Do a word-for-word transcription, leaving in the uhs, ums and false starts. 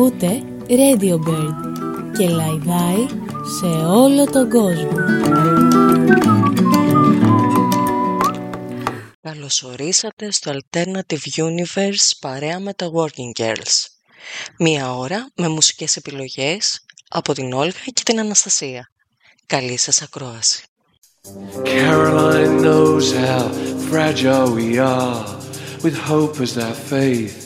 Ακούτε Radio Bird και λαϊδάει σε όλο τον κόσμο. Καλώς ορίσατε στο Alternative Universe παρέα με τα Working Girls. Μία ώρα με μουσικές επιλογές από την Όλγα και την Αναστασία. Καλή σας ακρόαση. Caroline knows how fragile we are, with hope as our faith.